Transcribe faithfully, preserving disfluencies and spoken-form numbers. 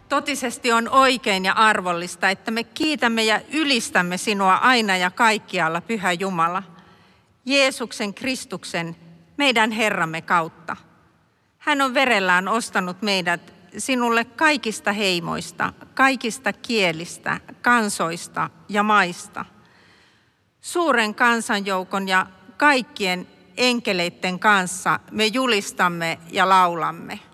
Totisesti on oikein ja arvollista, että me kiitämme ja ylistämme sinua aina ja kaikkialla, Pyhä Jumala, Jeesuksen Kristuksen, meidän Herramme kautta. Hän on verellään ostanut meidät sinulle kaikista heimoista, kaikista kielistä, kansoista ja maista. Suuren kansanjoukon ja kaikkien enkeleiden kanssa me julistamme ja laulamme.